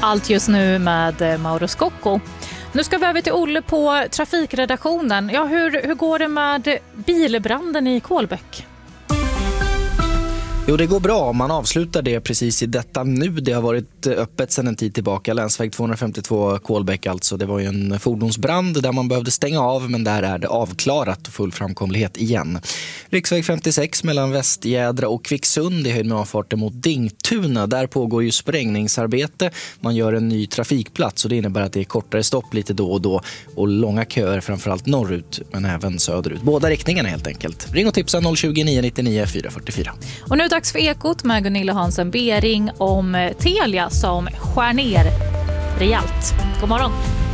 Allt just nu med Mauro Scocco. Nu ska vi över till Olle på trafikredaktionen. Ja, hur går det med bilbranden i Kolbäck? Jo, det går bra. Man avslutar det precis i detta nu. Det har varit öppet sedan en tid tillbaka. Länsväg 252 Kolbäck alltså. Det var ju en fordonsbrand där man behövde stänga av, men där är det avklarat och full framkomlighet igen. Riksväg 56 mellan Västgädra och Kvicksund i höjd med avfarten mot Dingtuna. Där pågår ju sprängningsarbete. Man gör en ny trafikplats och det innebär att det är kortare stopp lite då och då och långa köer framförallt norrut men även söderut. Båda riktningarna helt enkelt. Ring och tipsa 020 999 444. Och nu dags för Ekot med Gunilla Hansen Bering om Telia som skär ner rejält. God morgon.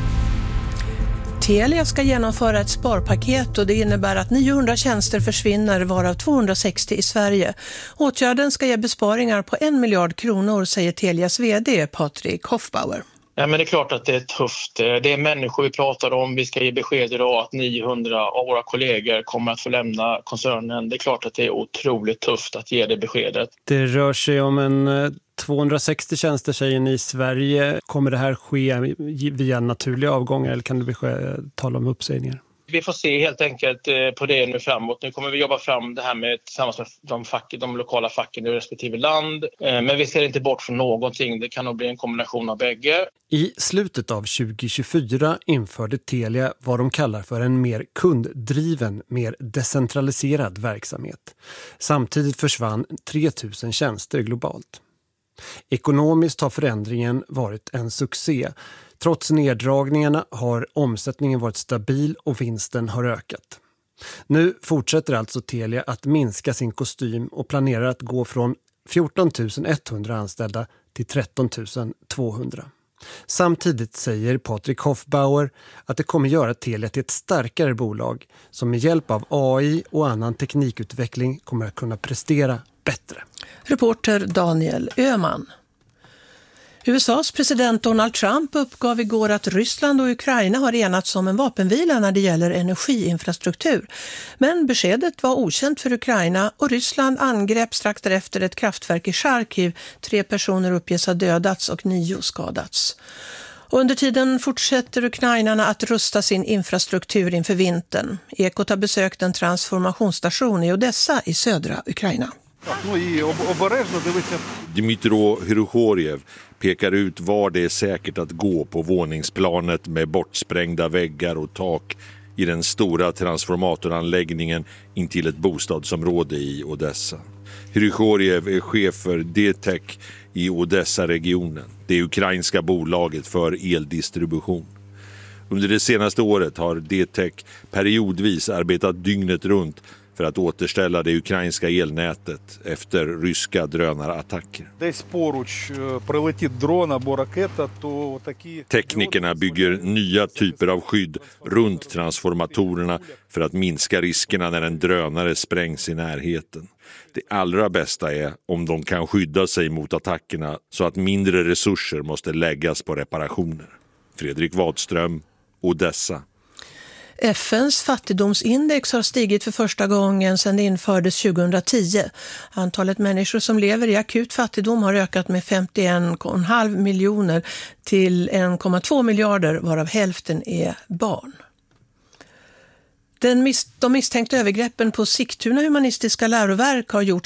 Telia ska genomföra ett sparpaket och det innebär att 900 tjänster försvinner, varav 260 i Sverige. Åtgärden ska ge besparingar på 1 miljard kronor, säger Telias vd Patrik Hoffbauer. Ja, men det är klart att det är tufft. Det är människor vi pratar om. Vi ska ge besked idag att 900 av våra kollegor kommer att få lämna koncernen. Det är klart att det är otroligt tufft att ge det beskedet. Det rör sig om en 260 tjänster, säger ni, i Sverige. Kommer det här ske via naturliga avgångar eller kan det tala om uppsägningar? Vi får se helt enkelt på det nu framåt. Nu kommer vi jobba fram det här med tillsammans med de lokala facken i respektive land. Men vi ser inte bort från någonting. Det kan nog bli en kombination av bägge. I slutet av 2024 införde Telia vad de kallar för en mer kunddriven, mer decentraliserad verksamhet. Samtidigt försvann 3000 tjänster globalt. Ekonomiskt har förändringen varit en succé. Trots neddragningarna har omsättningen varit stabil och vinsten har ökat. Nu fortsätter alltså Telia att minska sin kostym och planerar att gå från 14 100 anställda till 13 200. Samtidigt säger Patrik Hoffbauer att det kommer göra Telia till ett starkare bolag som med hjälp av AI och annan teknikutveckling kommer att kunna prestera bättre. Reporter Daniel Öhman. USAs president Donald Trump uppgav igår att Ryssland och Ukraina har enats om en vapenvila när det gäller energiinfrastruktur. Men beskedet var okänt för Ukraina och Ryssland angrep strax därefter ett kraftverk i Charkiv. 3 personer uppges ha dödats och 9 skadats. Och under tiden fortsätter ukrainarna att rusta sin infrastruktur inför vintern. Ekot har besökt en transformationsstation i Odessa i södra Ukraina. Dmytro Hrykhorev pekar ut var det är säkert att gå på våningsplanet med bortsprängda väggar och tak i den stora transformatoranläggningen intill ett bostadsområde i Odessa. Hrykhorev är chef för DTEC i Odessa-regionen, det ukrainska bolaget för eldistribution. Under det senaste året har DTEC periodvis arbetat dygnet runt för att återställa det ukrainska elnätet efter ryska drönarattacker. Teknikerna bygger nya typer av skydd runt transformatorerna för att minska riskerna när en drönare sprängs i närheten. Det allra bästa är om de kan skydda sig mot attackerna så att mindre resurser måste läggas på reparationer. Fredrik Wadström, Odessa. FNs fattigdomsindex har stigit för första gången sedan det infördes 2010. Antalet människor som lever i akut fattigdom har ökat med 51,5 miljoner till 1,2 miljarder, varav hälften är barn. De misstänkta övergreppen på Sigtuna humanistiska läroverk har gjort